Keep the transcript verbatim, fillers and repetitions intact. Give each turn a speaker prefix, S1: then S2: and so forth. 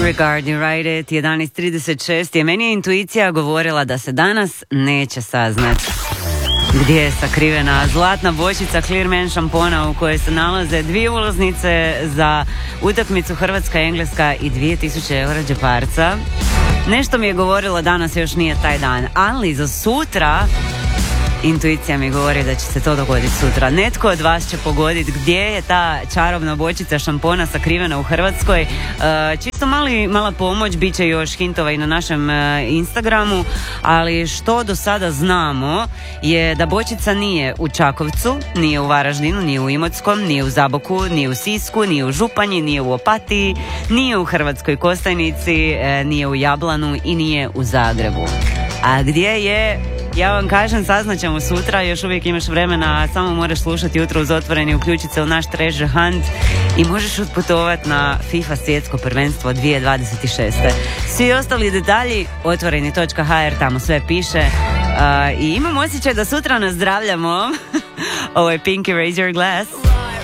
S1: Regard you right it, jedanaest trideset šest je. Meni je intuicija govorila da se danas neće saznati gdje je sakrivena zlatna bočica Clearman šampona u kojoj se nalaze dvije ulaznice za utakmicu Hrvatska-Engleska i dvije tisuće eura džeparca. Nešto mi je govorilo danas, još nije taj dan, ali za sutra intuicija mi govori da će se to dogoditi sutra. Netko od vas će pogoditi gdje je ta čarobna bočica šampona sakrivena u Hrvatskoj. E, čisto mali, mala pomoć, bit će još hintova i na našem e, Instagramu, ali što do sada znamo je da bočica nije u Čakovcu, nije u Varaždinu, nije u Imotskom, nije u Zaboku, nije u Sisku, nije u Županji, nije u Opatiji, nije u Hrvatskoj Kostajnici, e, nije u Jablanu i nije u Zagrebu. A gdje je? Ja vam kažem, saznaćemo sutra, još uvijek imaš vremena, samo moraš slušati Jutro uz otvoreni, uključiti se u naš treasure hunt i možeš otputovati na FIFA svjetsko prvenstvo dvije tisuće dvadeset šeste. Svi ostali detalji otvoreni točka ha er, tamo sve piše. Uh, i imam osjećaj da sutra nazdravljamo. Ovo je Pinky Raise Your Glass.